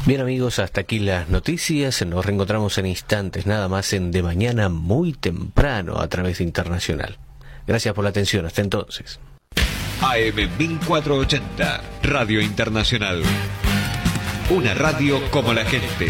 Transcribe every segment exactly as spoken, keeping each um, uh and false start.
Bien amigos, hasta aquí las noticias. Nos reencontramos en instantes, nada más en De Mañana muy temprano a través de Internacional. Gracias por la atención, hasta entonces. A M mil cuatrocientos ochenta, Radio Internacional. Una radio como la gente.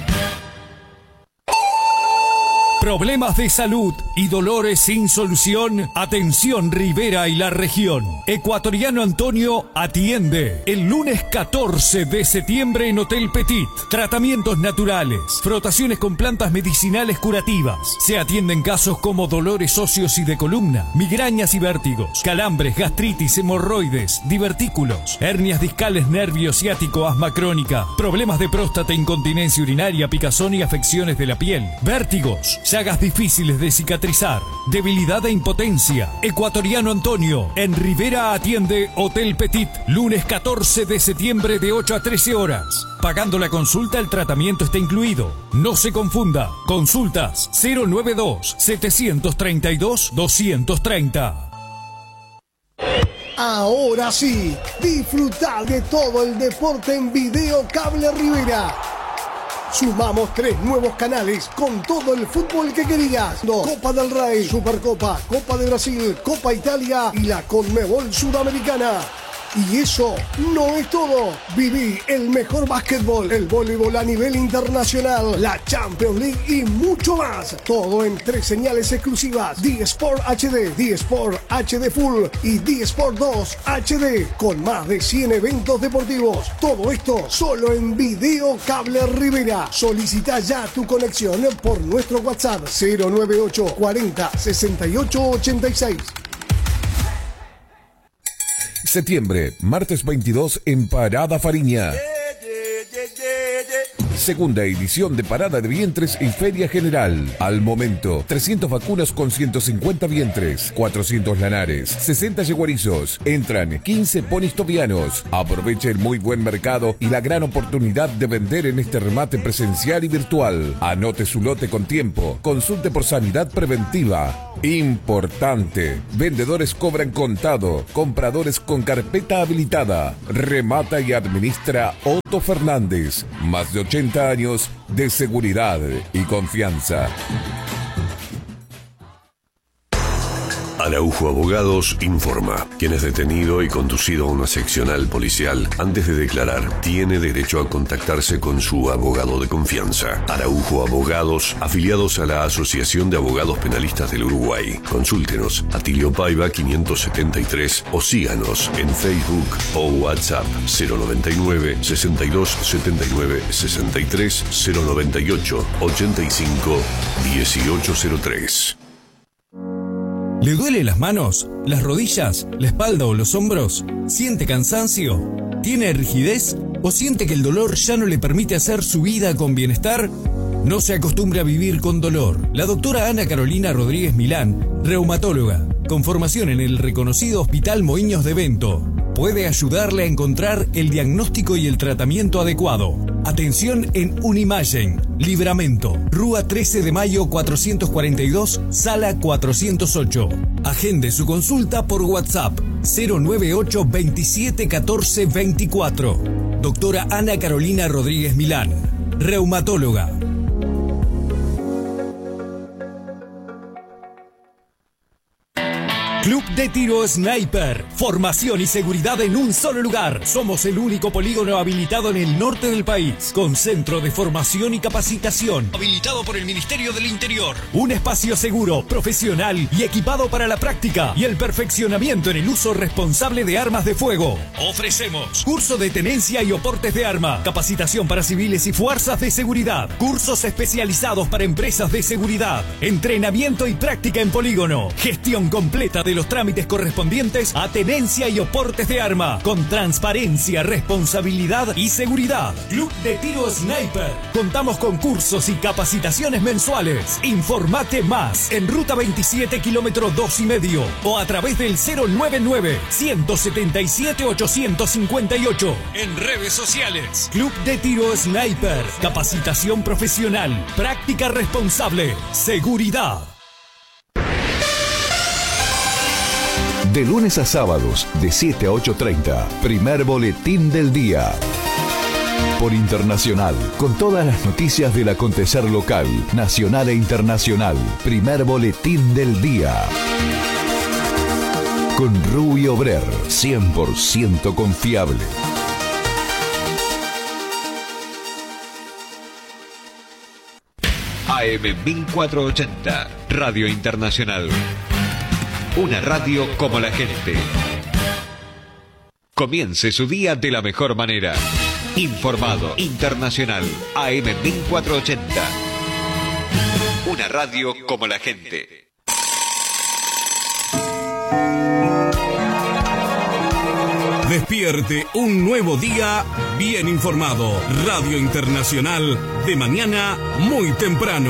Problemas de salud y dolores sin solución. Atención Rivera y la región. Ecuatoriano Antonio atiende el lunes catorce de septiembre en Hotel Petit. Tratamientos naturales, frotaciones con plantas medicinales curativas. Se atienden casos como dolores óseos y de columna, migrañas y vértigos, calambres, gastritis, hemorroides, divertículos, hernias discales, nervio ciático, asma crónica, problemas de próstata, incontinencia urinaria, picazón y afecciones de la piel, vértigos, llagas difíciles de cicatrizar, debilidad e impotencia. Ecuatoriano Antonio en Rivera atiende Hotel Petit, lunes catorce de septiembre de ocho a trece horas. Pagando la consulta, el tratamiento está incluido. No se confunda. Consultas cero noventa y dos, setecientos treinta y dos, doscientos treinta. Ahora sí, disfrutar de todo el deporte en Video Cable Rivera. Sumamos tres nuevos canales con todo el fútbol que querías. Copa del Rey, Supercopa, Copa de Brasil, Copa Italia y la Conmebol Sudamericana. Y eso no es todo. Viví el mejor básquetbol, el voleibol a nivel internacional, la Champions League y mucho más. Todo en tres señales exclusivas: D-Sport H D, D-Sport H D Full y D-Sport dos H D, con más de cien eventos deportivos. Todo esto solo en Video Cable Rivera. Solicita ya tu conexión por nuestro WhatsApp cero noventa y ocho, cuarenta, sesenta y ocho, ochenta y seis. Septiembre, martes veintidós en Parada Fariña. Segunda edición de Parada de Vientres y Feria General. Al momento, trescientas vacunas con ciento cincuenta vientres, cuatrocientos lanares, sesenta yeguarizos. Entran quince ponis tobianos. Aprovecha el muy buen mercado y la gran oportunidad de vender en este remate presencial y virtual. Anote su lote con tiempo. Consulte por sanidad preventiva. Importante. Vendedores cobran contado. Compradores con carpeta habilitada. Remata y administra Otto Fernández. Más de ochenta años de seguridad y confianza. Araujo Abogados informa. Quien es detenido y conducido a una seccional policial antes de declarar tiene derecho a contactarse con su abogado de confianza. Araujo Abogados, afiliados a la Asociación de Abogados Penalistas del Uruguay. Consúltenos Atilio Paiva quinientos setenta y tres o síganos en Facebook o WhatsApp cero noventa y nueve, sesenta y dos, setenta y nueve, sesenta y tres, cero noventa y ocho, ochenta y cinco, dieciocho cero tres. ¿Le duele las manos, las rodillas, la espalda o los hombros? ¿Siente cansancio? ¿Tiene rigidez? ¿O siente que el dolor ya no le permite hacer su vida con bienestar? No se acostumbre a vivir con dolor. La doctora Ana Carolina Rodríguez Milán, reumatóloga, con formación en el reconocido Hospital Moinhos de Bento, puede ayudarle a encontrar el diagnóstico y el tratamiento adecuado. Atención en Unimagen, Libramento, Rúa trece de mayo cuatrocientos cuarenta y dos, sala cuatrocientos ocho. Agende su consulta por WhatsApp cero noventa y ocho, veintisiete, catorce, veinticuatro. Doctora Ana Carolina Rodríguez Milán, reumatóloga. Club de Tiro Sniper. Formación y seguridad en un solo lugar. Somos el único polígono habilitado en el norte del país, con centro de formación y capacitación, habilitado por el Ministerio del Interior. Un espacio seguro, profesional y equipado para la práctica y el perfeccionamiento en el uso responsable de armas de fuego. Ofrecemos curso de tenencia y oportes de arma, capacitación para civiles y fuerzas de seguridad, cursos especializados para empresas de seguridad, entrenamiento y práctica en polígono, gestión completa de los trámites correspondientes a tenencia y oportes de arma, con transparencia, responsabilidad y seguridad. Club de Tiro Sniper. Contamos con cursos y capacitaciones mensuales. Informate más en Ruta veintisiete, kilómetro dos y medio, o a través del cero noventa y nueve, ciento setenta y siete, ochocientos cincuenta y ocho. En redes sociales. Club de Tiro Sniper. Capacitación profesional, práctica responsable, seguridad. De lunes a sábados, de siete a ocho treinta, primer boletín del día. Por Internacional, con todas las noticias del acontecer local, nacional e internacional. Primer boletín del día. Con Rubio Brer, cien por ciento confiable. A M mil cuatrocientos ochenta, Radio Internacional. Una radio como la gente. Comience su día de la mejor manera. Informado, internacional, A M mil cuatrocientos ochenta. Una radio como la gente. Despierte un nuevo día bien informado. Radio Internacional, de mañana muy temprano.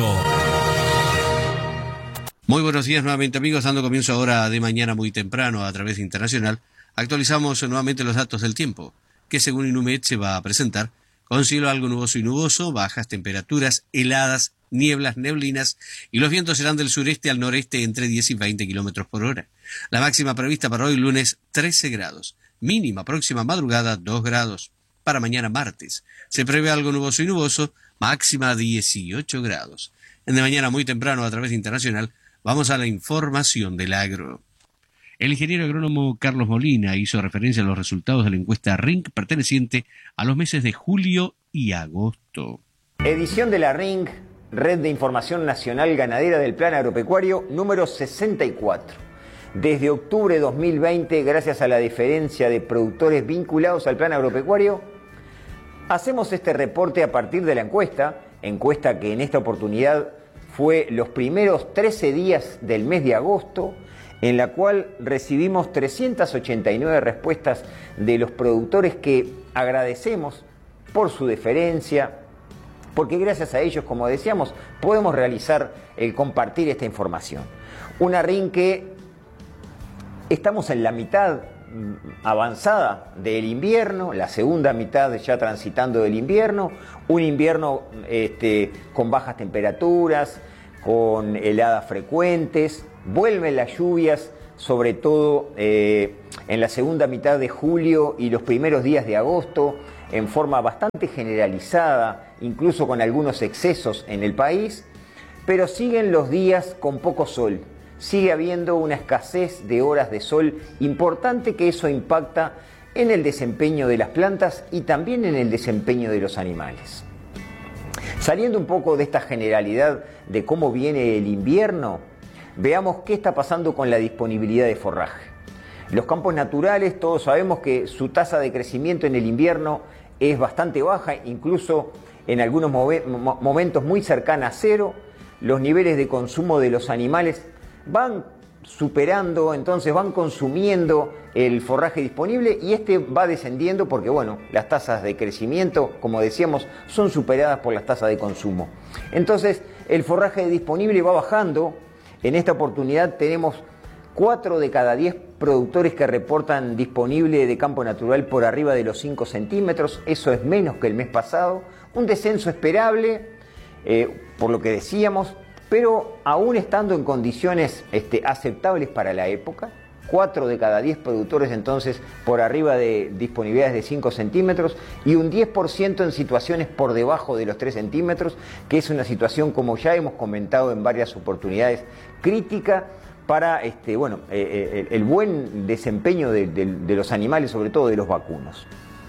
Muy buenos días nuevamente, amigos, dando comienzo ahora de mañana muy temprano a través de Internacional. Actualizamos nuevamente los datos del tiempo, que según Inumet se va a presentar con cielo algo nuboso y nuboso, bajas temperaturas, heladas, nieblas, neblinas, y los vientos serán del sureste al noreste entre diez y veinte kilómetros por hora. La máxima prevista para hoy lunes, trece grados. Mínima próxima madrugada, dos grados. Para mañana martes se prevé algo nuboso y nuboso, máxima dieciocho grados. En de mañana muy temprano a través de Internacional vamos a la información del agro. El ingeniero agrónomo Carlos Molina hizo referencia a los resultados de la encuesta R I N C perteneciente a los meses de julio y agosto. Edición de la R I N C, Red de Información Nacional Ganadera del Plan Agropecuario, número sesenta y cuatro. Desde octubre de dos mil veinte, gracias a la diferencia de productores vinculados al plan agropecuario, hacemos este reporte a partir de la encuesta, encuesta que en esta oportunidad fue los primeros trece días del mes de agosto, en la cual recibimos trescientas ochenta y nueve respuestas de los productores que agradecemos por su deferencia, porque gracias a ellos, como decíamos, podemos realizar el compartir esta información. Una R I N C que estamos en la mitad avanzada del invierno, la segunda mitad ya transitando del invierno, un invierno este, con bajas temperaturas, con heladas frecuentes, vuelven las lluvias, sobre todo eh, en la segunda mitad de julio y los primeros días de agosto, en forma bastante generalizada, incluso con algunos excesos en el país, pero siguen los días con poco sol. Sigue habiendo una escasez de horas de sol importante, que eso impacta en el desempeño de las plantas y también en el desempeño de los animales. Saliendo un poco de esta generalidad de cómo viene el invierno, veamos qué está pasando con la disponibilidad de forraje. Los campos naturales, todos sabemos que su tasa de crecimiento en el invierno es bastante baja, incluso en algunos momentos muy cercana a cero. Los niveles de consumo de los animales van superando, entonces van consumiendo el forraje disponible y este va descendiendo porque, bueno, las tasas de crecimiento, como decíamos, son superadas por las tasas de consumo. Entonces, el forraje disponible va bajando. En esta oportunidad tenemos cuatro de cada diez productores que reportan disponible de campo natural por arriba de los cinco centímetros. Eso es menos que el mes pasado. Un descenso esperable, eh, por lo que decíamos, pero aún estando en condiciones este, aceptables para la época. cuatro de cada diez productores entonces por arriba de disponibilidades de cinco centímetros y un diez por ciento en situaciones por debajo de los tres centímetros, que es una situación, como ya hemos comentado en varias oportunidades, crítica para este, bueno, eh, el buen desempeño de, de, de los animales, sobre todo de los vacunos.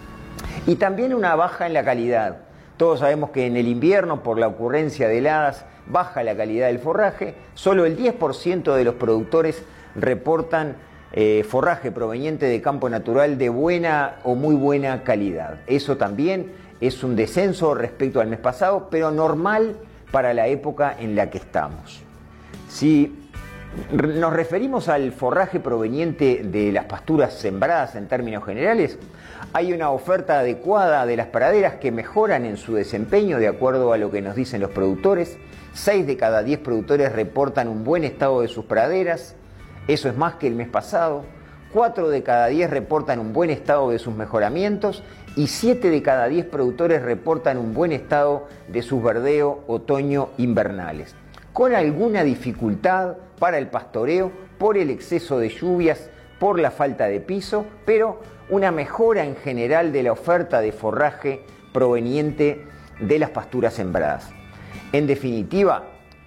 Y también una baja en la calidad. Todos sabemos que en el invierno, por la ocurrencia de heladas, baja la calidad del forraje. Solo el diez por ciento de los productores reportan eh, forraje proveniente de campo natural de buena o muy buena calidad. Eso también es un descenso respecto al mes pasado, pero normal para la época en la que estamos. Si nos referimos al forraje proveniente de las pasturas sembradas en términos generales, hay una oferta adecuada de las praderas que mejoran en su desempeño de acuerdo a lo que nos dicen los productores. seis de cada diez productores reportan un buen estado de sus praderas, eso es más que el mes pasado. cuatro de cada diez reportan un buen estado de sus mejoramientos y siete de cada diez productores reportan un buen estado de sus verdeo otoño-invernales, con alguna dificultad para el pastoreo por el exceso de lluvias, por la falta de piso, pero una mejora en general de la oferta de forraje proveniente de las pasturas sembradas. En definitiva,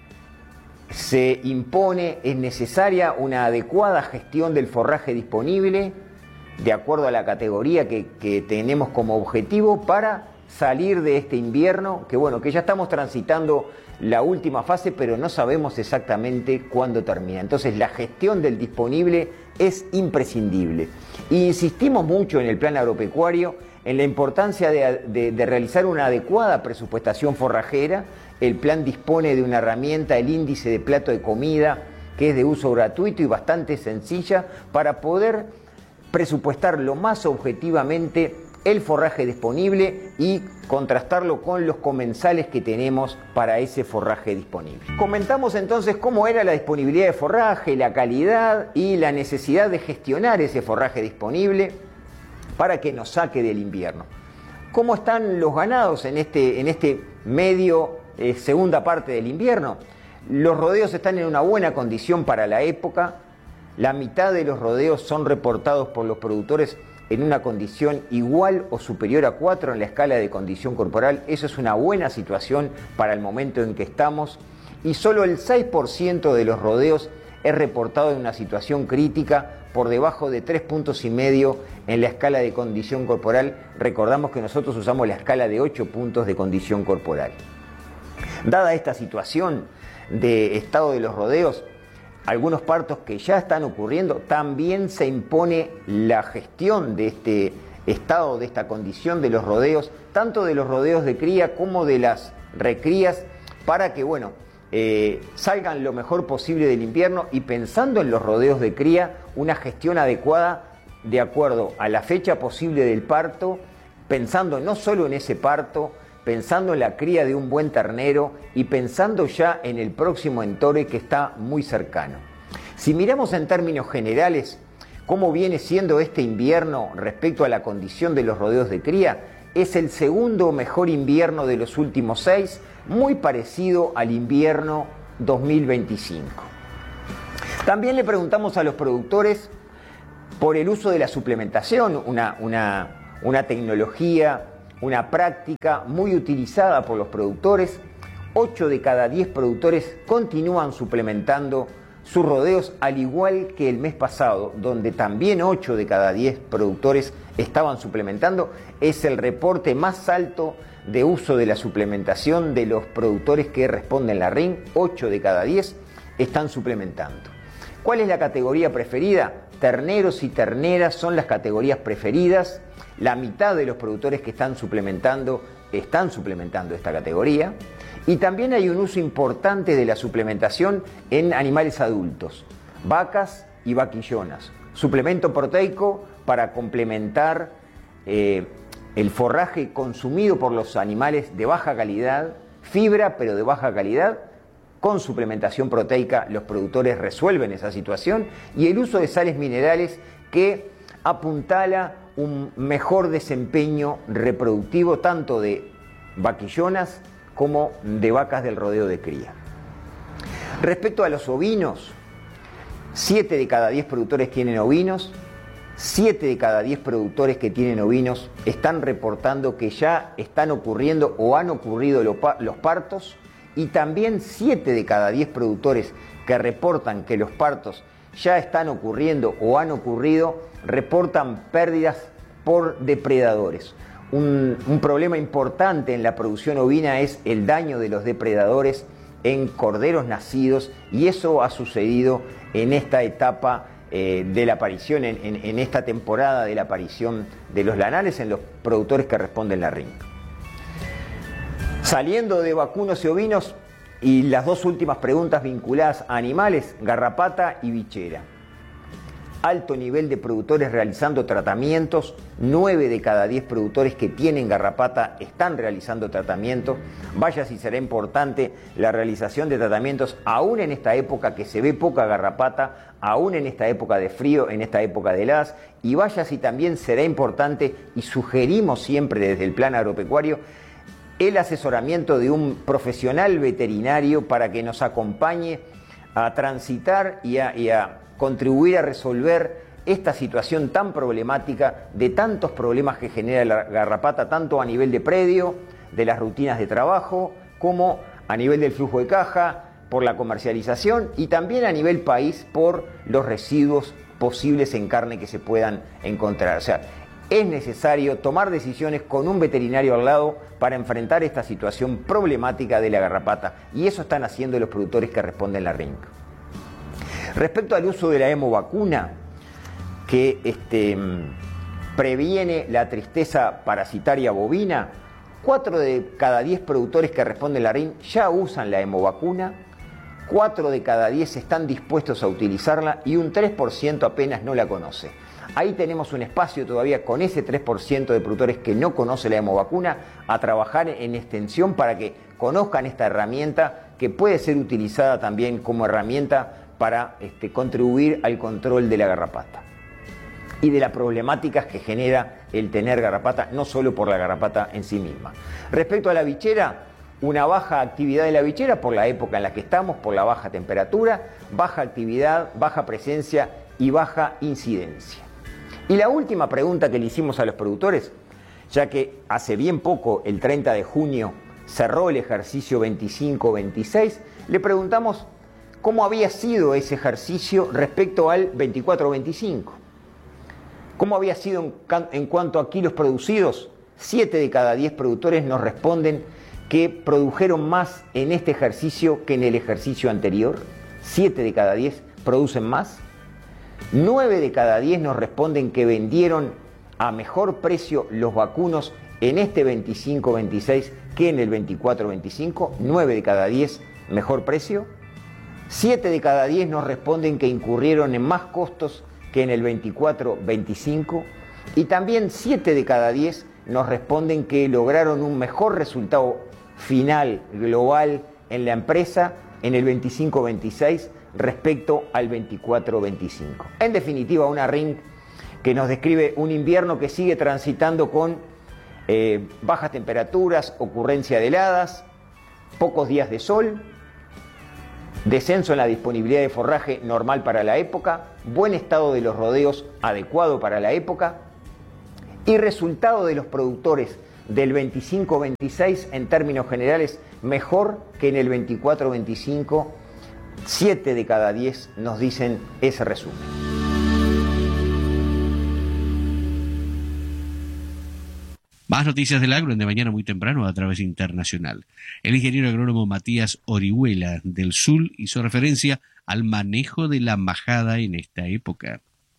se impone, es necesaria una adecuada gestión del forraje disponible, de acuerdo a la categoría que, que tenemos como objetivo, para salir de este invierno, que bueno, que ya estamos transitando la última fase, pero no sabemos exactamente cuándo termina. Entonces la gestión del disponible es imprescindible. Y insistimos mucho en el plan agropecuario en la importancia de, de, de realizar una adecuada presupuestación forrajera. El plan dispone de una herramienta, el índice de plato de comida, que es de uso gratuito y bastante sencilla para poder presupuestar lo más objetivamente el forraje disponible y contrastarlo con los comensales que tenemos para ese forraje disponible. Comentamos entonces cómo era la disponibilidad de forraje, la calidad y la necesidad de gestionar ese forraje disponible para que nos saque del invierno. ¿Cómo están los ganados en este, en este medio, eh, segunda parte del invierno? Los rodeos están en una buena condición para la época. La mitad de los rodeos son reportados por los productores en una condición igual o superior a cuatro en la escala de condición corporal. Eso es una buena situación para el momento en que estamos. Y solo el seis por ciento de los rodeos es reportado en una situación crítica por debajo de tres puntos y medio en la escala de condición corporal. Recordamos que nosotros usamos la escala de ocho puntos de condición corporal. Dada esta situación de estado de los rodeos, algunos partos que ya están ocurriendo, también se impone la gestión de este estado, de esta condición de los rodeos, tanto de los rodeos de cría como de las recrías, para que, bueno, eh, salgan lo mejor posible del invierno, y pensando en los rodeos de cría, una gestión adecuada de acuerdo a la fecha posible del parto, pensando no solo en ese parto, pensando en la cría de un buen ternero y pensando ya en el próximo entore que está muy cercano. Si miramos en términos generales cómo viene siendo este invierno respecto a la condición de los rodeos de cría, es el segundo mejor invierno de los últimos seis, muy parecido al invierno dos mil veinticinco. También le preguntamos a los productores por el uso de la suplementación, una, una, una tecnología, una práctica muy utilizada por los productores. ocho de cada diez productores continúan suplementando sus rodeos, al igual que el mes pasado, donde también ocho de cada diez productores estaban suplementando. Es el reporte más alto de uso de la suplementación de los productores que responden la R I N. ocho de cada diez están suplementando. ¿Cuál es la categoría preferida? Terneros y terneras son las categorías preferidas. La mitad de los productores que están suplementando están suplementando esta categoría. Y también hay un uso importante de la suplementación en animales adultos, vacas y vaquillonas. Suplemento proteico para complementar eh, el forraje consumido por los animales de baja calidad, fibra pero de baja calidad. Con suplementación proteica los productores resuelven esa situación, y el uso de sales minerales que apuntala un mejor desempeño reproductivo tanto de vaquillonas como de vacas del rodeo de cría. Respecto a los ovinos, siete de cada diez productores tienen ovinos, siete de cada diez productores que tienen ovinos están reportando que ya están ocurriendo o han ocurrido los partos, y también siete de cada diez productores que reportan que los partos ya están ocurriendo o han ocurrido, reportan pérdidas por depredadores. Un, un problema importante en la producción ovina es el daño de los depredadores en corderos nacidos, y eso ha sucedido en esta etapa eh, de la aparición, en, en, en esta temporada de la aparición de los lanares en los productores que responden la R I N. Saliendo de vacunos y ovinos, y las dos últimas preguntas vinculadas a animales, garrapata y bichera. Alto nivel de productores realizando tratamientos, nueve de cada diez productores que tienen garrapata están realizando tratamientos. Vaya si será importante la realización de tratamientos aún en esta época que se ve poca garrapata, aún en esta época de frío, en esta época de heladas, y vaya si también será importante, y sugerimos siempre desde el plan agropecuario, el asesoramiento de un profesional veterinario para que nos acompañe a transitar y a, y a contribuir a resolver esta situación tan problemática, de tantos problemas que genera la garrapata, tanto a nivel de predio, de las rutinas de trabajo, como a nivel del flujo de caja, por la comercialización y también a nivel país por los residuos posibles en carne que se puedan encontrar. O sea, es necesario tomar decisiones con un veterinario al lado para enfrentar esta situación problemática de la garrapata, y eso están haciendo los productores que responden la R I N C. Respecto al uso de la hemovacuna, que este, previene la tristeza parasitaria bovina, cuatro de cada diez productores que responden la R I N C ya usan la hemovacuna, cuatro de cada diez están dispuestos a utilizarla y un tres por ciento apenas no la conoce. Ahí tenemos un espacio todavía con ese tres por ciento de productores que no conoce la hemovacuna a trabajar en extensión para que conozcan esta herramienta que puede ser utilizada también como herramienta para este, contribuir al control de la garrapata y de las problemáticas que genera el tener garrapata, no solo por la garrapata en sí misma. Respecto a la bichera, una baja actividad de la bichera por la época en la que estamos, por la baja temperatura, baja actividad, baja presencia y baja incidencia. Y la última pregunta que le hicimos a los productores, ya que hace bien poco, el treinta de junio, cerró el ejercicio veinticinco veintiséis, le preguntamos cómo había sido ese ejercicio respecto al veinticuatro veinticinco. ¿Cómo había sido en, en cuanto a kilos producidos? siete de cada diez productores nos responden que produjeron más en este ejercicio que en el ejercicio anterior. siete de cada diez producen más. nueve de cada diez nos responden que vendieron a mejor precio los vacunos en este veinticinco veintiséis que en el veinticuatro veinticinco. nueve de cada diez mejor precio. siete de cada diez nos responden que incurrieron en más costos que en el veinticuatro veinticinco. Y también siete de cada diez nos responden que lograron un mejor resultado final global en la empresa en el veinticinco veintiséis respecto al veinticuatro veinticinco. En definitiva, una R I N C que nos describe un invierno que sigue transitando con eh, bajas temperaturas, ocurrencia de heladas, pocos días de sol, descenso en la disponibilidad de forraje normal para la época, buen estado de los rodeos adecuado para la época y resultado de los productores del veinticinco veintiséis en términos generales mejor que en el veinticuatro veinticinco. siete de cada diez nos dicen ese resumen. Más noticias del agro en De Mañana muy temprano a través internacional. El ingeniero agrónomo Matías Orihuela del S U L hizo referencia al manejo de la majada en esta época.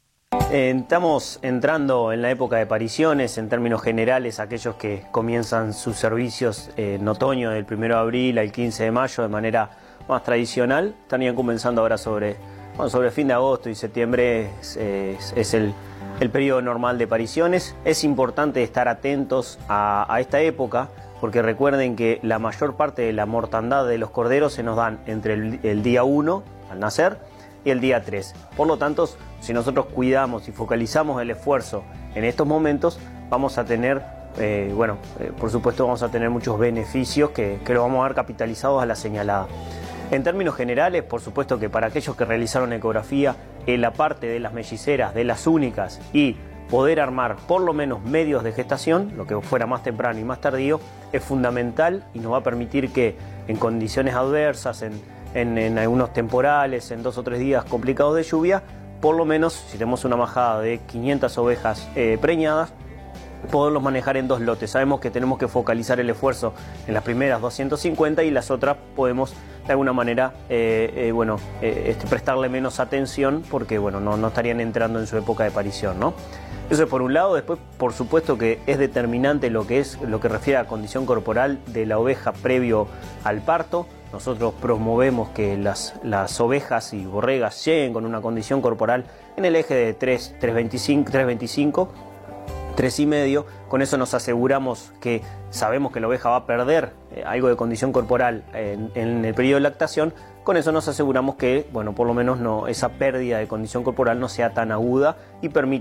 Eh, estamos entrando en la época de pariciones, en términos generales, aquellos que comienzan sus servicios eh, en otoño, del primero de abril al quince de mayo, de manera más tradicional, estarían comenzando ahora sobre, bueno, sobre fin de agosto y septiembre es, es, es el, el periodo normal de pariciones. Es importante estar atentos a, a esta época, porque recuerden que la mayor parte de la mortandad de los corderos se nos dan entre el, el día uno, al nacer, y el día tres. Por lo tanto, si nosotros cuidamos y focalizamos el esfuerzo en estos momentos, vamos a tener, eh, bueno, eh, por supuesto vamos a tener muchos beneficios que, que los vamos a ver capitalizados a la señalada. En términos generales, por supuesto que para aquellos que realizaron ecografía, en la parte de las melliceras, de las únicas, y poder armar por lo menos medios de gestación, lo que fuera más temprano y más tardío, es fundamental y nos va a permitir que en condiciones adversas, en En, en algunos temporales, en dos o tres días complicados de lluvia, por lo menos si tenemos una majada de quinientas ovejas eh, preñadas, poderlos manejar en dos lotes. Sabemos que tenemos que focalizar el esfuerzo en las primeras doscientas cincuenta y las otras podemos de alguna manera eh, eh, bueno, eh, este, prestarle menos atención porque bueno, no, no estarían entrando en su época de parición, ¿no? Eso es por un lado. Después, por supuesto que es determinante lo que es lo que refiere a la condición corporal de la oveja previo al parto. Nosotros promovemos que las, las ovejas y borregas lleguen con una condición corporal en el eje de tres, tres veinticinco, tres y medio. Con eso nos aseguramos que sabemos que la oveja va a perder eh, algo de condición corporal en, en el periodo de lactación. Con eso nos aseguramos que, bueno, por lo menos no, esa pérdida de condición corporal no sea tan aguda y permita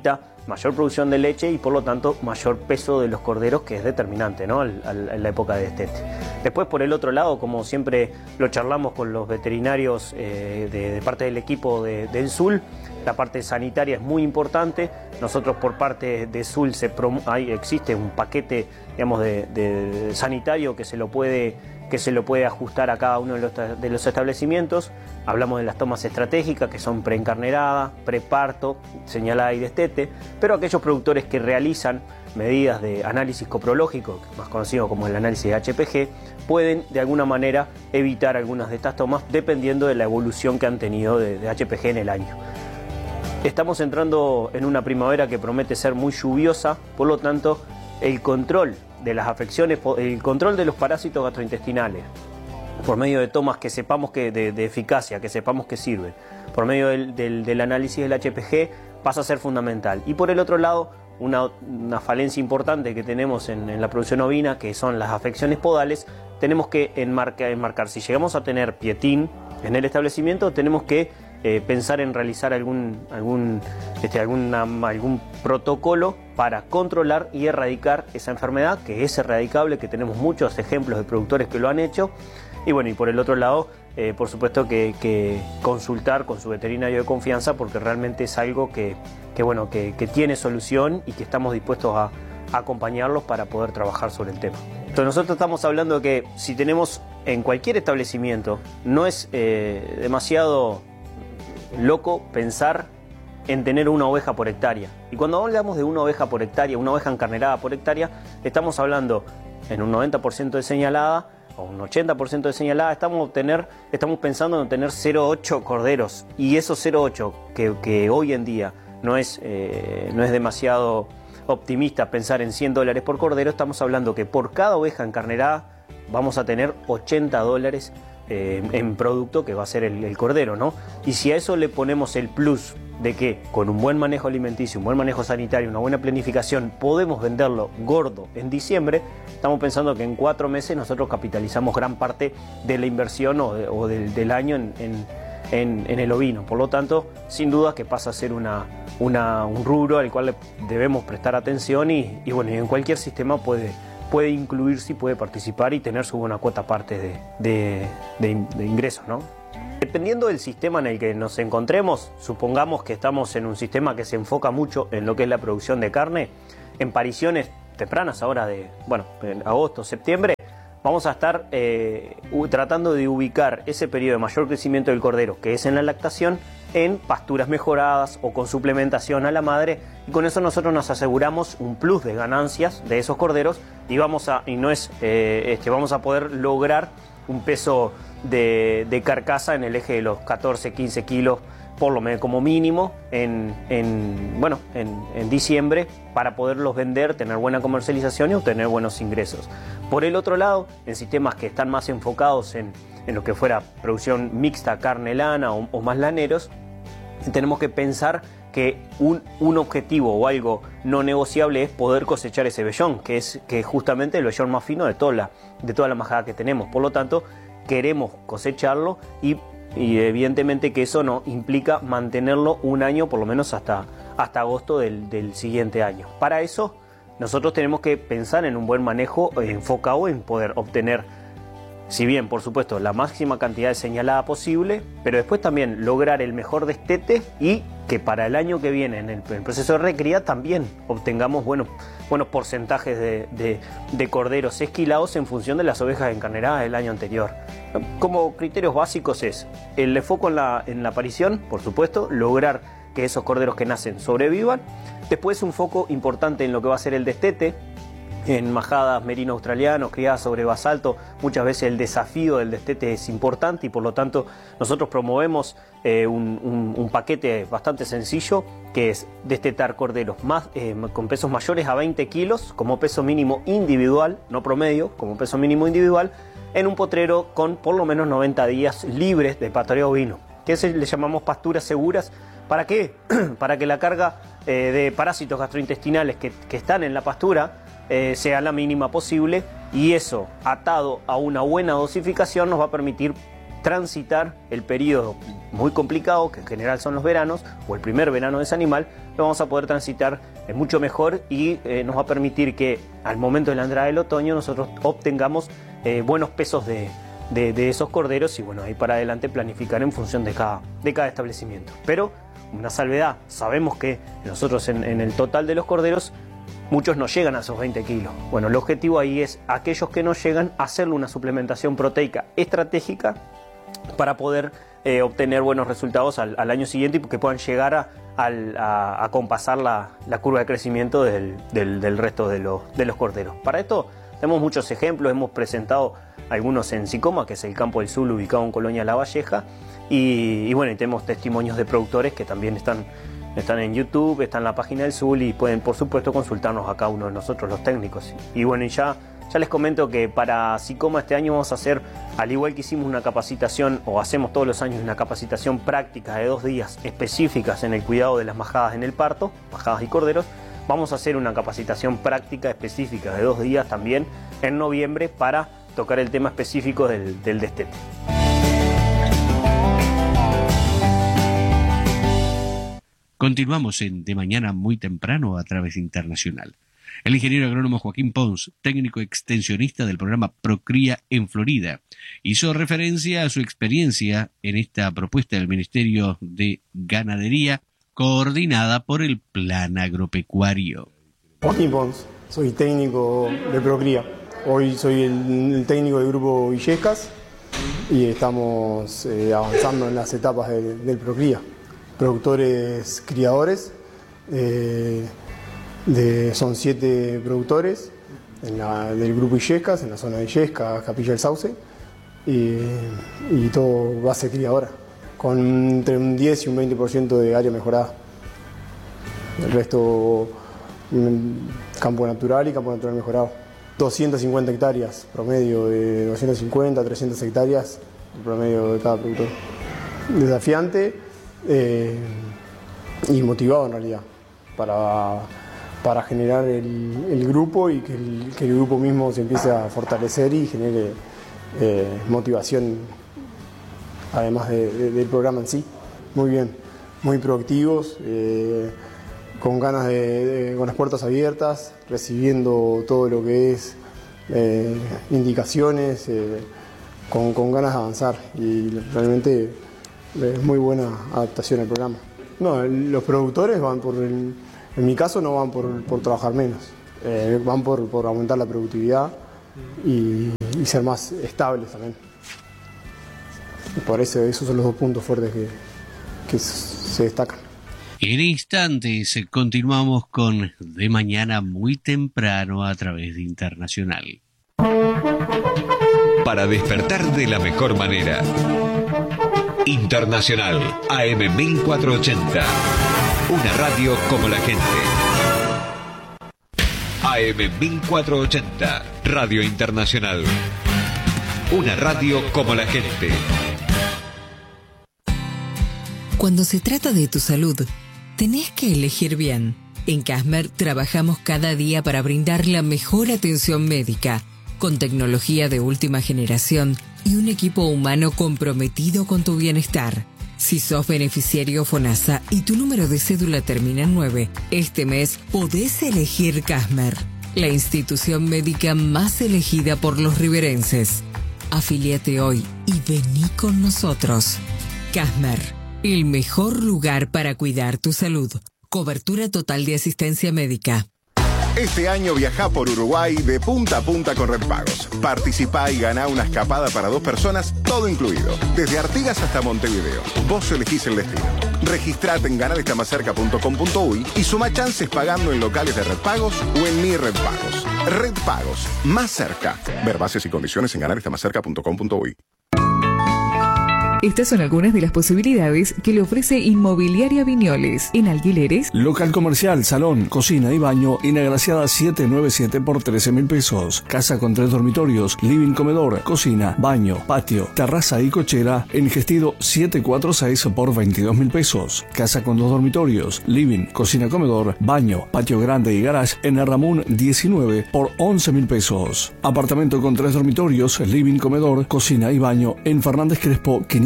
mayor producción de leche y por lo tanto mayor peso de los corderos, que es determinante, ¿no? Al, al, en la época de destete. Después, por el otro lado, como siempre lo charlamos con los veterinarios eh, de, de parte del equipo de, del S U L, la parte sanitaria es muy importante. Nosotros por parte de S U L se hay, existe un paquete, digamos, de, de, de sanitario que se lo puede que se lo puede ajustar a cada uno de los, de los establecimientos. Hablamos de las tomas estratégicas, que son preencarnerada, preparto, señalada y destete, pero aquellos productores que realizan medidas de análisis coprológico, más conocido como el análisis de H P G, pueden de alguna manera evitar algunas de estas tomas dependiendo de la evolución que han tenido de, de H P G en el año. Estamos entrando en una primavera que promete ser muy lluviosa, por lo tanto el control de las afecciones, el control de los parásitos gastrointestinales, por medio de tomas que sepamos que de, de eficacia, que sepamos que sirven, por medio del, del, del análisis del H P G, pasa a ser fundamental. Y por el otro lado, una, una falencia importante que tenemos en, en la producción ovina, que son las afecciones podales, tenemos que enmarcar, enmarcar. Si llegamos a tener pietín en el establecimiento, tenemos que Eh, pensar en realizar algún, algún, este, alguna, algún protocolo para controlar y erradicar esa enfermedad, que es erradicable, que tenemos muchos ejemplos de productores que lo han hecho. Y bueno, y por el otro lado, eh, por supuesto que, que consultar con su veterinario de confianza, porque realmente es algo que, que, bueno, que, que tiene solución y que estamos dispuestos a, a acompañarlos para poder trabajar sobre el tema. Entonces nosotros estamos hablando de que si tenemos en cualquier establecimiento, no es eh, demasiado loco pensar en tener una oveja por hectárea. Y cuando hablamos de una oveja por hectárea, una oveja encarnerada por hectárea, estamos hablando en un noventa por ciento de señalada o un ochenta por ciento de señalada. Estamos, obtener, estamos pensando en tener cero coma ocho corderos, y esos cero coma ocho que, que hoy en día no es, eh, no es demasiado optimista pensar en cien dólares por cordero. Estamos hablando que por cada oveja encarnerada vamos a tener ochenta dólares Eh, en producto, que va a ser el, el cordero, ¿no? Y si a eso le ponemos el plus de que con un buen manejo alimenticio, un buen manejo sanitario, una buena planificación, podemos venderlo gordo en diciembre, estamos pensando que en cuatro meses nosotros capitalizamos gran parte de la inversión o, de, o del, del año en, en, en, en el ovino. Por lo tanto, sin duda que pasa a ser una, una, un rubro al cual debemos prestar atención y, y bueno, y en cualquier sistema puede puede incluirse y puede participar y tener su buena cuota parte de, de, de, de ingresos, ¿no? Dependiendo del sistema en el que nos encontremos, supongamos que estamos en un sistema que se enfoca mucho en lo que es la producción de carne, en pariciones tempranas ahora de, bueno, en agosto, septiembre, vamos a estar eh, tratando de ubicar ese periodo de mayor crecimiento del cordero, que es en la lactación, en pasturas mejoradas o con suplementación a la madre, y con eso nosotros nos aseguramos un plus de ganancias de esos corderos y vamos a y no es eh, este, vamos a poder lograr un peso de, de carcasa en el eje de los catorce, quince kilos por lo menos como mínimo en, en bueno en, en diciembre, para poderlos vender, tener buena comercialización y obtener buenos ingresos. Por el otro lado, en sistemas que están más enfocados en, en lo que fuera producción mixta, carne lana o, o más laneros, tenemos que pensar que un, un objetivo o algo no negociable es poder cosechar ese vellón, que es que justamente el vellón más fino de toda la, de toda la majada que tenemos. Por lo tanto, queremos cosecharlo y, y evidentemente que eso no implica mantenerlo un año, por lo menos hasta, hasta agosto del, del siguiente año. Para eso, nosotros tenemos que pensar en un buen manejo enfocado en poder obtener, si bien, por supuesto, la máxima cantidad de señalada posible, pero después también lograr el mejor destete y que para el año que viene, en el, en el proceso de recría, también obtengamos buenos, buenos porcentajes de, de, de corderos esquilados en función de las ovejas encarneradas del año anterior. Como criterios básicos es el foco en la, en la aparición, por supuesto, lograr que esos corderos que nacen sobrevivan. Después un foco importante en lo que va a ser el destete, en majadas merino australianos, criadas sobre basalto. Muchas veces el desafío del destete es importante y por lo tanto nosotros promovemos eh, un, un, un paquete bastante sencillo, que es destetar corderos más, eh, con pesos mayores a veinte kilos como peso mínimo individual, no promedio, como peso mínimo individual, en un potrero con por lo menos noventa días libres de pastoreo ovino, que se le llamamos pasturas seguras. ¿Para qué? Para que la carga eh, de parásitos gastrointestinales que, que están en la pastura Eh, sea la mínima posible, y eso, atado a una buena dosificación, nos va a permitir transitar el periodo muy complicado, que en general son los veranos, o el primer verano de ese animal, lo vamos a poder transitar es mucho mejor y eh, nos va a permitir que al momento de la entrada del otoño nosotros obtengamos eh, buenos pesos de, de, de esos corderos y bueno, ahí para adelante planificar en función de cada, de cada establecimiento. Pero una salvedad, sabemos que nosotros en, en el total de los corderos muchos no llegan a esos veinte kilos. Bueno, el objetivo ahí es aquellos que no llegan, hacerle una suplementación proteica estratégica para poder eh, obtener buenos resultados al, al año siguiente y que puedan llegar a, a, a compasar la, la curva de crecimiento del, del, del resto de los, de los corderos. Para esto tenemos muchos ejemplos, hemos presentado algunos en Sicoma, que es el Campo del Sul ubicado en Colonia La Valleja, y, y bueno, y tenemos testimonios de productores que también están Están en YouTube, está en la página del Sul y pueden, por supuesto, consultarnos a cada uno de nosotros, los técnicos. Y bueno, y ya, ya les comento que para Sicoma este año vamos a hacer, al igual que hicimos una capacitación, o hacemos todos los años una capacitación práctica de dos días específicas en el cuidado de las majadas en el parto, majadas y corderos, vamos a hacer una capacitación práctica específica de dos días también en noviembre para tocar el tema específico del, del destete. Continuamos en De Mañana Muy Temprano a través internacional. El ingeniero agrónomo Joaquín Pons, técnico extensionista del programa Procría en Florida, hizo referencia a su experiencia en esta propuesta del Ministerio de Ganadería, coordinada por el Plan Agropecuario. Joaquín Pons, soy técnico de Procría. Hoy soy el, el técnico del grupo Villescas y estamos eh, avanzando en las etapas de, del Procría. Productores criadores, eh, de, son siete productores en la, del grupo Illescas, en la zona de Illescas, Capilla del Sauce, y, y todo base criadora, con entre un diez y un veinte por ciento de área mejorada. El resto campo natural y campo natural mejorado. doscientas cincuenta hectáreas, promedio de doscientas cincuenta a trescientas hectáreas, el promedio de cada productor. Desafiante. Eh, y motivado en realidad para, para generar el, el grupo y que el, que el grupo mismo se empiece a fortalecer y genere eh, motivación además de, de, del programa en sí. Muy bien, muy proactivos, eh, con ganas de, de, con las puertas abiertas, recibiendo todo lo que es eh, indicaciones, eh, con, con ganas de avanzar y realmente es muy buena adaptación al programa. No, los productores van por, el, en mi caso no van por, por trabajar menos, eh, van por, por aumentar la productividad y, y ser más estables también. Y por eso esos son los dos puntos fuertes que, que se destacan. En instantes continuamos con De Mañana Muy Temprano a través de Internacional. Para despertar de la mejor manera. Internacional A M mil cuatrocientos ochenta. Una radio como la gente. A M mil cuatrocientos ochenta. Radio Internacional. Una radio como la gente. Cuando se trata de tu salud, tenés que elegir bien. En Casmer trabajamos cada día para brindar la mejor atención médica, con tecnología de última generación y un equipo humano comprometido con tu bienestar. Si sos beneficiario FONASA y tu número de cédula termina en nueve, este mes podés elegir Casmer, la institución médica más elegida por los riverenses. Afíliate hoy y vení con nosotros. Casmer, el mejor lugar para cuidar tu salud. Cobertura total de asistencia médica. Este año viajá por Uruguay de punta a punta con Red Pagos. Participá y ganá una escapada para dos personas, todo incluido. Desde Artigas hasta Montevideo. Vos elegís el destino. Registrate en ganar está más cerca punto com punto uy y suma chances pagando en locales de Red Pagos o en Mi Red Pagos. Red Pagos, más cerca. Ver bases y condiciones en ganar está más cerca punto com punto uy. Estas son algunas de las posibilidades que le ofrece Inmobiliaria Viñoles. En alquileres, local comercial, salón, cocina y baño en Agraciada setecientos noventa y siete por trece mil pesos. Casa con tres dormitorios, living, comedor, cocina, baño, patio, terraza y cochera en Gestido setecientos cuarenta y seis por veintidós mil pesos. Casa con dos dormitorios, living, cocina, comedor, baño, patio grande y garage en Erramún diecinueve por once mil pesos. Apartamento con tres dormitorios, living, comedor, cocina y baño en Fernández Crespo quinientos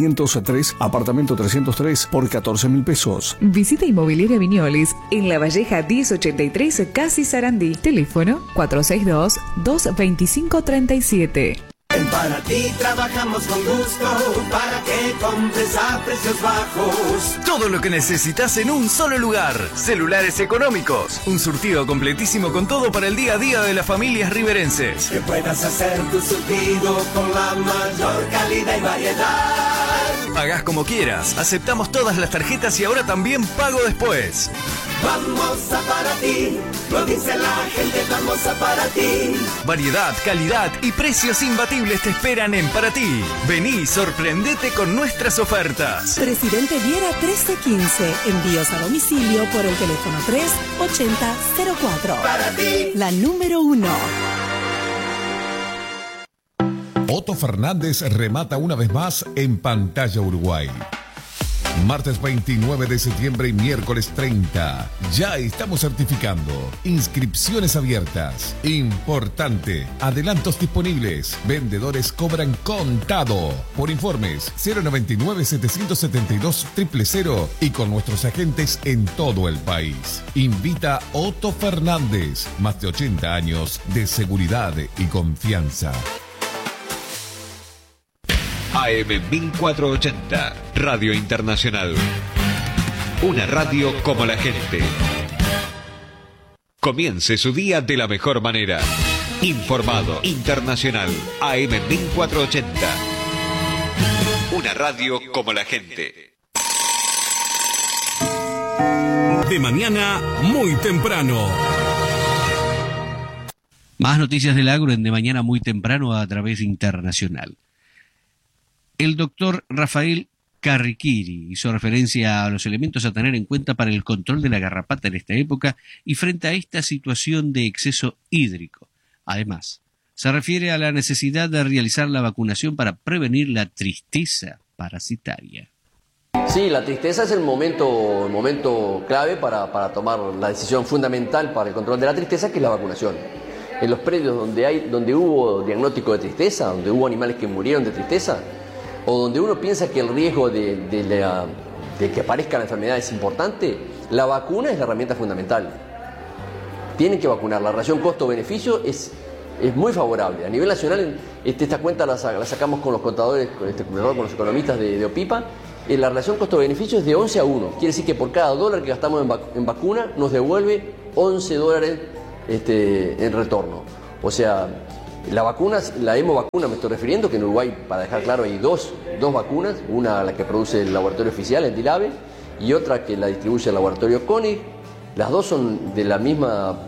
quinientos tres, apartamento trescientos tres por catorce mil pesos. Visita Inmobiliaria Viñoles en La Valleja diez ochenta y tres, Casi Sarandí. Teléfono cuatro seis dos, dos dos cinco, tres siete. En Paraty trabajamos con gusto para que compres a precios bajos. Todo lo que necesitas en un solo lugar. Celulares económicos. Un surtido completísimo con todo para el día a día de las familias riverenses. Que puedas hacer tu surtido con la mayor calidad y variedad. Pagás como quieras. Aceptamos todas las tarjetas y ahora también pago después. Vamos a Paraty, lo dice la gente, vamos a Paraty. Variedad, calidad y precios imbatibles te esperan en Paraty. Vení y sorprendete con nuestras ofertas. Presidente Viera trece quince. Envíos a domicilio por el teléfono tres ochenta cero cuatro. Paraty. La número uno. Otto Fernández remata una vez más en Pantalla Uruguay. Martes veintinueve de septiembre y miércoles treinta. Ya estamos certificando. Inscripciones abiertas. Importante. Adelantos disponibles. Vendedores cobran contado. Por informes cero noventa y nueve, setecientos setenta y dos, cero cero cero y con nuestros agentes en todo el país. Invita Otto Fernández. Más de ochenta años de seguridad y confianza. A M mil cuatrocientos ochenta, Radio Internacional. Una radio como la gente. Comience su día de la mejor manera. Informado, internacional. A M mil cuatrocientos ochenta. Una radio como la gente. De mañana, muy temprano. Más noticias del agro en De Mañana muy temprano a través internacional. El doctor Rafael Carriquiri hizo referencia a los elementos a tener en cuenta para el control de la garrapata en esta época y frente a esta situación de exceso hídrico. Además, se refiere a la necesidad de realizar la vacunación para prevenir la tristeza parasitaria. Sí, la tristeza es el momento, el momento clave para, para tomar la decisión fundamental para el control de la tristeza, que es la vacunación. En los predios donde, hay, donde hubo diagnóstico de tristeza, donde hubo animales que murieron de tristeza, o donde uno piensa que el riesgo de, de, la, de que aparezca la enfermedad es importante, la vacuna es la herramienta fundamental. Tienen que vacunar. La relación costo-beneficio es, es muy favorable. A nivel nacional, este, esta cuenta la, la sacamos con los contadores, con, este, con los economistas de, de OPIPA. Eh, la relación costo-beneficio es de once a uno. Quiere decir que por cada dólar que gastamos en, vac en vacuna nos devuelve once dólares este, en retorno. O sea, la vacuna, la hemovacuna me estoy refiriendo, que en Uruguay, para dejar claro, hay dos, dos vacunas, una la que produce el laboratorio oficial, el DILABE, y otra que la distribuye el laboratorio CONIG. Las dos son de la misma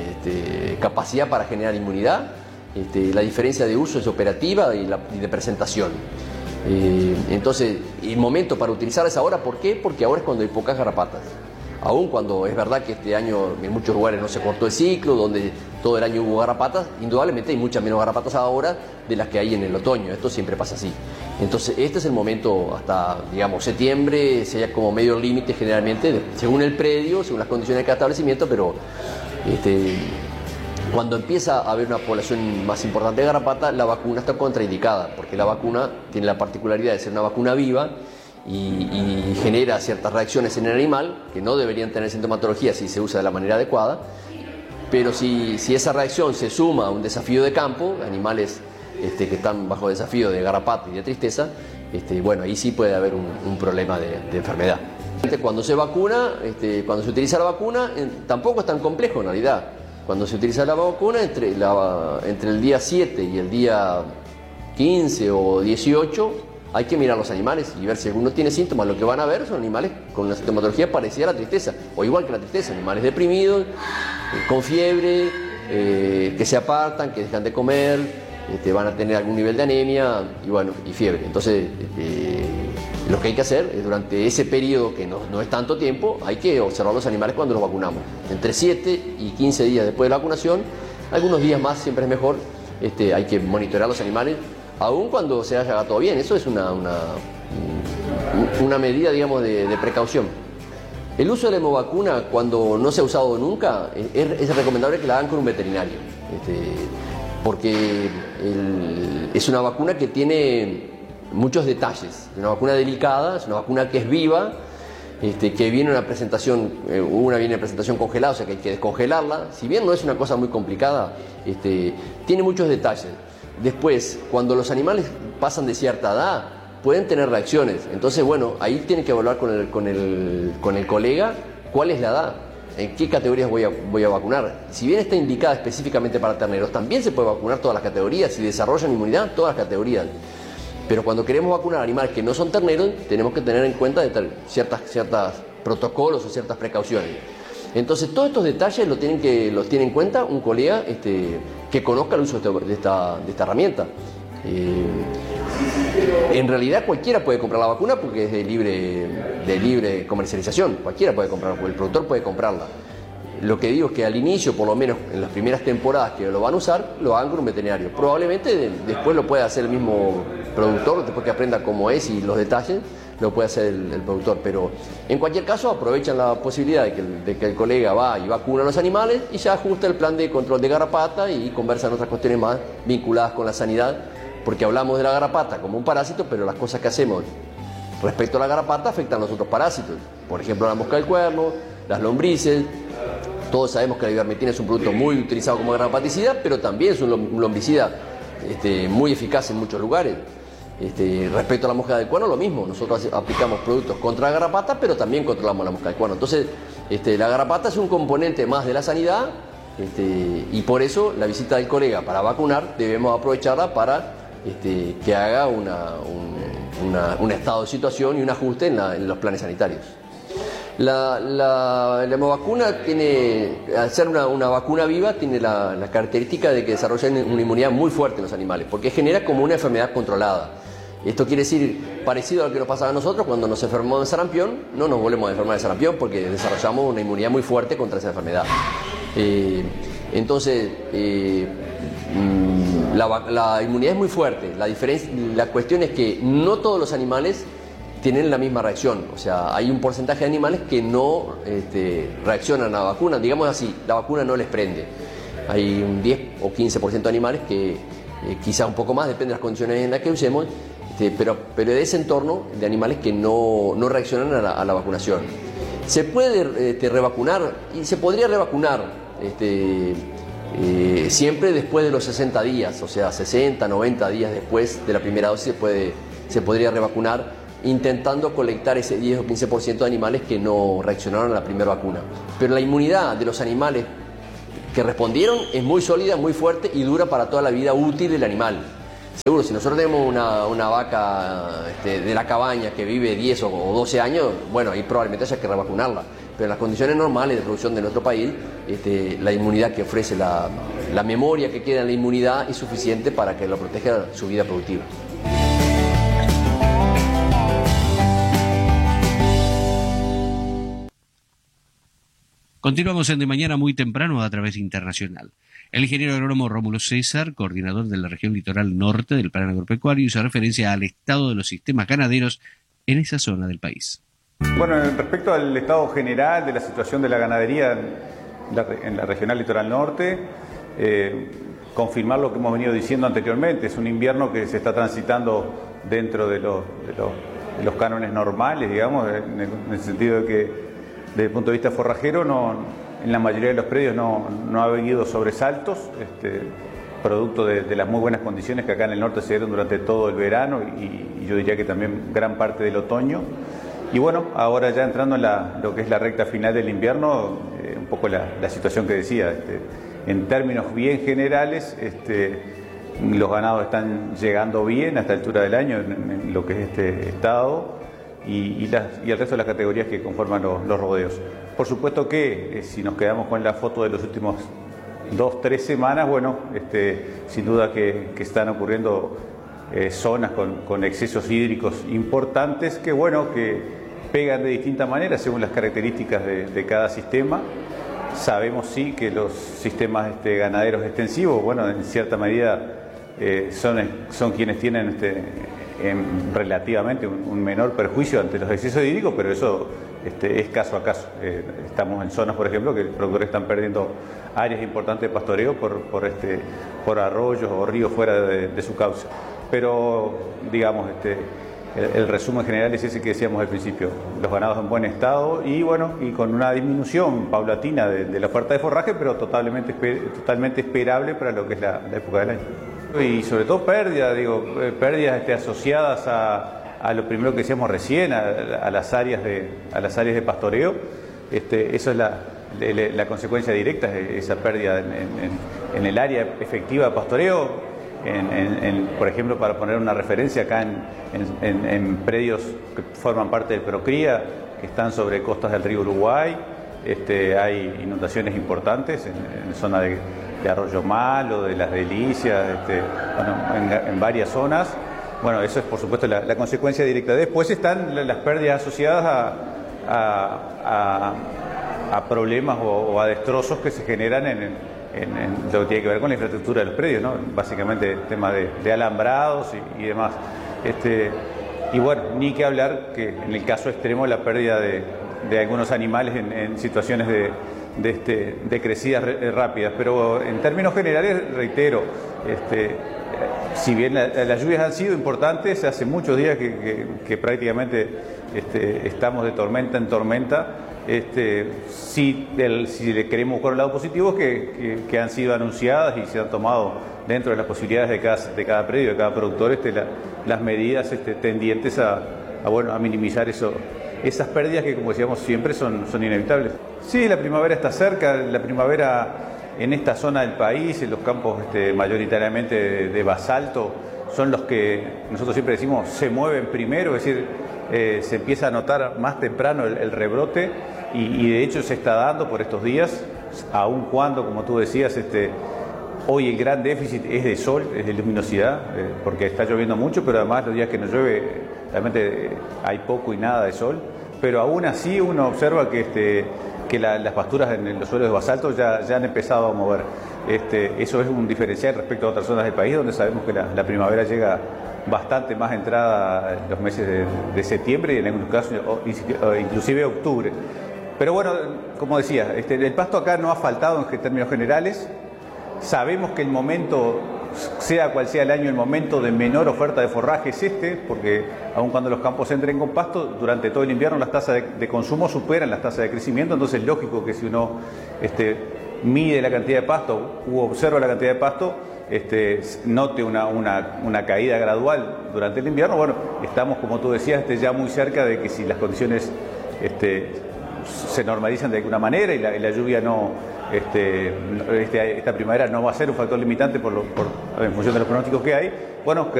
este, capacidad para generar inmunidad. Este, la diferencia de uso es operativa y, la, y de presentación. Eh, entonces, el momento para utilizarlas ahora, ¿por qué? Porque ahora es cuando hay pocas garrapatas. Aún cuando es verdad que este año en muchos lugares no se cortó el ciclo, donde todo el año hubo garrapatas, indudablemente hay muchas menos garrapatas ahora de las que hay en el otoño. Esto siempre pasa así. Entonces, este es el momento hasta, digamos, septiembre, sería como medio límite generalmente, según el predio, según las condiciones de cada establecimiento, pero este, cuando empieza a haber una población más importante de garrapata, la vacuna está contraindicada, porque la vacuna tiene la particularidad de ser una vacuna viva, Y, y genera ciertas reacciones en el animal que no deberían tener sintomatología si se usa de la manera adecuada, pero si, si esa reacción se suma a un desafío de campo, animales este, que están bajo desafío de garrapata y de tristeza, este, bueno, ahí sí puede haber un, un problema de, de enfermedad. Cuando se vacuna, este, cuando se utiliza la vacuna, en, tampoco es tan complejo en realidad. Cuando se utiliza la vacuna, entre, la, entre el día siete y el día quince o dieciocho, hay que mirar los animales y ver si alguno tiene síntomas. Lo que van a ver son animales con una sintomatología parecida a la tristeza, o igual que la tristeza, animales deprimidos, eh, con fiebre, eh, que se apartan, que dejan de comer, este, van a tener algún nivel de anemia y bueno, y fiebre. Entonces, eh, lo que hay que hacer es durante ese periodo, que no, no es tanto tiempo, hay que observar los animales cuando los vacunamos. Entre siete y quince días después de la vacunación, algunos días más siempre es mejor, este, hay que monitorear los animales, aún cuando se haya todo bien. Eso es una, una, una medida, digamos, de, de precaución. El uso de la hemovacuna, cuando no se ha usado nunca, es, es recomendable que la hagan con un veterinario, este, porque el, es una vacuna que tiene muchos detalles. Es una vacuna delicada, es una vacuna que es viva, este, que viene una presentación, eh, una viene en presentación congelada, o sea que hay que descongelarla. Si bien no es una cosa muy complicada, este, tiene muchos detalles. Después, cuando los animales pasan de cierta edad, pueden tener reacciones. Entonces, bueno, ahí tienen que evaluar con el, con el, con el colega cuál es la edad, en qué categorías voy a, voy a vacunar. Si bien está indicada específicamente para terneros, también se puede vacunar todas las categorías. Si desarrollan inmunidad, todas las categorías. Pero cuando queremos vacunar animales que no son terneros, tenemos que tener en cuenta de ciertas, ciertas protocolos o ciertas precauciones. Entonces, todos estos detalles los tienen que los tiene en cuenta un colega este, que conozca el uso de esta, de esta herramienta. Eh, en realidad cualquiera puede comprar la vacuna porque es de libre, de libre comercialización. Cualquiera puede comprarla, el productor puede comprarla. Lo que digo es que al inicio, por lo menos en las primeras temporadas que lo van a usar, lo hagan con un veterinario. Probablemente de, después lo pueda hacer el mismo productor, después que aprenda cómo es y los detalles, lo puede hacer el, el productor. Pero en cualquier caso aprovechan la posibilidad de que, el, de que el colega va y vacuna a los animales y ya ajusta el plan de control de garrapata y conversan otras cuestiones más vinculadas con la sanidad, porque hablamos de la garrapata como un parásito, pero las cosas que hacemos respecto a la garrapata afectan a los otros parásitos. Por ejemplo, la mosca del cuerno, las lombrices. Todos sabemos que la ivermectina es un producto muy utilizado como garrapaticida, pero también es un lombicida este, muy eficaz en muchos lugares. Este, respecto a la mosca del cuerno, lo mismo. Nosotros aplicamos productos contra la garrapata, pero también controlamos la mosca del cuerno. Entonces, este, la garrapata es un componente más de la sanidad este, y por eso la visita del colega para vacunar debemos aprovecharla para este, que haga una, un, una, un estado de situación y un ajuste en, la, en los planes sanitarios. La, la, la vacuna tiene, al ser una, una vacuna viva, tiene la, la característica de que desarrolla una inmunidad muy fuerte en los animales, porque genera como una enfermedad controlada. Esto quiere decir, parecido a lo que nos pasaba a nosotros cuando nos enfermamos de sarampión, no nos volvemos a enfermar de sarampión porque desarrollamos una inmunidad muy fuerte contra esa enfermedad. Eh, entonces, eh, la, la inmunidad es muy fuerte. La, diferencia, la cuestión es que no todos los animales tienen la misma reacción, o sea, hay un porcentaje de animales que no este, reaccionan a la vacuna, digamos así, la vacuna no les prende. Hay un diez o quince por ciento de animales que eh, quizá un poco más, depende de las condiciones en las que usemos, este, pero, pero de ese entorno de animales que no, no reaccionan a la, a la vacunación. Se puede este, revacunar y se podría revacunar este, eh, siempre después de los sesenta días, o sea, sesenta, noventa días después de la primera dosis se, puede, se podría revacunar, intentando colectar ese diez o quince por ciento de animales que no reaccionaron a la primera vacuna. Pero la inmunidad de los animales que respondieron es muy sólida, muy fuerte y dura para toda la vida útil del animal. Seguro, si nosotros tenemos una, una vaca este, de la cabaña que vive diez o doce años, bueno, ahí probablemente haya que revacunarla. Pero en las condiciones normales de producción de nuestro país, este, la inmunidad que ofrece, la, la memoria que queda en la inmunidad es suficiente para que lo proteja su vida productiva. Continuamos en De Mañana muy temprano a través internacional. El ingeniero agrónomo Rómulo César, coordinador de la región litoral norte del Plan Agropecuario, hizo referencia al estado de los sistemas ganaderos en esa zona del país. Bueno, respecto al estado general de la situación de la ganadería en la, en la regional litoral norte, eh, confirmar lo que hemos venido diciendo anteriormente. Es un invierno que se está transitando dentro de los, de los, de los cánones normales, digamos, en el, en el sentido de que desde el punto de vista forrajero, no, en la mayoría de los predios no, no ha habido sobresaltos, este, producto de, de las muy buenas condiciones que acá en el norte se dieron durante todo el verano y, y yo diría que también gran parte del otoño. Y bueno, ahora ya entrando en la, lo que es la recta final del invierno, eh, un poco la, la situación que decía, este, en términos bien generales, este, los ganados están llegando bien a esta altura del año en, en lo que es este estado. Y, y, las, y el resto de las categorías que conforman los, los rodeos. Por supuesto que eh, si nos quedamos con la foto de los últimos dos, tres semanas, bueno, este, sin duda que, que están ocurriendo eh, zonas con, con excesos hídricos importantes que, bueno, que pegan de distintas maneras según las características de, de cada sistema. Sabemos sí que los sistemas este, ganaderos extensivos, bueno, en cierta medida eh, son, son quienes tienen este, en relativamente un, un menor perjuicio ante los excesos hídricos, pero eso este, es caso a caso. Eh, estamos en zonas, por ejemplo, que los productores están perdiendo áreas importantes de pastoreo por, por, este, por arroyos o ríos fuera de, de su cauce. pero digamos, este, el, el resumen general es ese que decíamos al principio, los ganados en buen estado y bueno, y con una disminución paulatina de, de la oferta de forraje, pero totalmente, totalmente esperable para lo que es la, la época del año. Y sobre todo pérdidas, digo, pérdidas este, asociadas a, a lo primero que decíamos recién, a, a las áreas de, a las áreas de pastoreo. Este, eso es la, la, la consecuencia directa, esa pérdida en, en, en el área efectiva de pastoreo. En, en, en, por ejemplo, para poner una referencia, acá en, en, en predios que forman parte del Procría, que están sobre costas del río Uruguay, este, hay inundaciones importantes en, en zona de, de Arroyo Malo, de Las Delicias, este, bueno, en, en varias zonas. Bueno, eso es por supuesto la, la consecuencia directa. Después están las pérdidas asociadas a, a, a, a problemas o, o a destrozos que se generan en, en, en lo que tiene que ver con la infraestructura de los predios, ¿no? Básicamente temas de, de alambrados y, y demás. Este, y bueno, ni que hablar que en el caso extremo la pérdida de, de algunos animales en, en situaciones de, de, este, de crecidas rápidas. Pero en términos generales, reitero, este, si bien la, las lluvias han sido importantes, hace muchos días que, que, que prácticamente este, estamos de tormenta en tormenta. Este, si, el, si le queremos buscar un lado positivo, que, que, que han sido anunciadas y se han tomado dentro de las posibilidades de cada, de cada predio, de cada productor, este, la, las medidas este, tendientes a, a, bueno, a minimizar eso, esas pérdidas que, como decíamos, siempre son, son inevitables. Sí, la primavera está cerca, la primavera en esta zona del país, en los campos este, mayoritariamente de, de basalto, son los que nosotros siempre decimos se mueven primero, es decir, eh, se empieza a notar más temprano el, el rebrote y, y de hecho se está dando por estos días, aun cuando, como tú decías, este, hoy el gran déficit es de sol, es de luminosidad, eh, porque está lloviendo mucho, pero además los días que no llueve realmente eh, hay poco y nada de sol, pero aún así uno observa que, este, que la, las pasturas en los suelos de basalto ya, ya han empezado a mover. Este, eso es un diferencial respecto a otras zonas del país donde sabemos que la, la primavera llega bastante más entrada en los meses de, de septiembre y en algunos casos o, inclusive octubre. Pero bueno, como decía, este, el pasto acá no ha faltado en términos generales. Sabemos que el momento, sea cual sea el año, el momento de menor oferta de forraje es este, porque aun cuando los campos entren con pasto, durante todo el invierno las tasas de, de consumo superan las tasas de crecimiento, entonces es lógico que si uno este, mide la cantidad de pasto u observa la cantidad de pasto, este, note una, una, una caída gradual durante el invierno. Bueno, estamos, como tú decías, este, ya muy cerca de que si las condiciones este, se normalizan de alguna manera y la, y la lluvia no... Este, este, esta primavera no va a ser un factor limitante por lo, por, en función de los pronósticos que hay, bueno, que